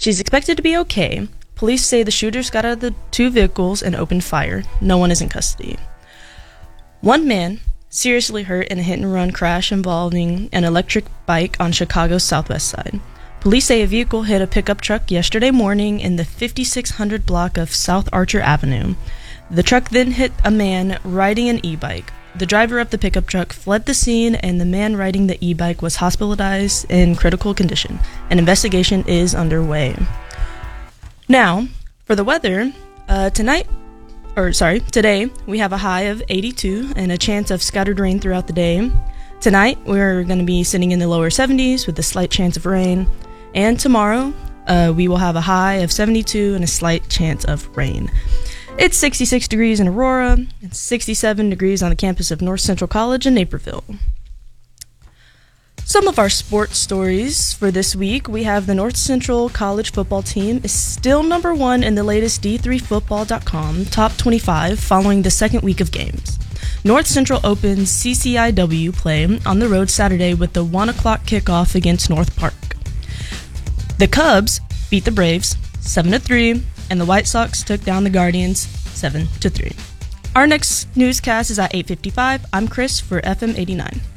She's expected to be okay. Police say the shooters got out of the two vehicles and opened fire. No one is in custody. One man seriously hurt in a hit-and-run crash involving an electric bike on Chicago's southwest side. Police say a vehicle hit a pickup truck yesterday morning in the 5600 block of South Archer Avenue. The truck then hit a man riding an e-bike. The driver of the pickup truck fled the scene, and the man riding the e-bike was hospitalized in critical condition. An investigation is underway. Now, for the weather, today, we have a high of 82 and a chance of scattered rain throughout the day. Tonight, we're going to be sitting in the lower 70s with a slight chance of rain. And tomorrow, we will have a high of 72 and a slight chance of rain. It's 66 degrees in Aurora, and 67 degrees on the campus of North Central College in Naperville. Some of our sports stories for this week, we have the North Central College football team is still number 1 in the latest D3Football.com top 25 following the second week of games. North Central opens CCIW play on the road Saturday with the 1 o'clock kickoff against North Park. The Cubs beat the Braves 7-3, and the White Sox took down the Guardians 7-3. Our next newscast is at 8:55. I'm Chris for FM 89.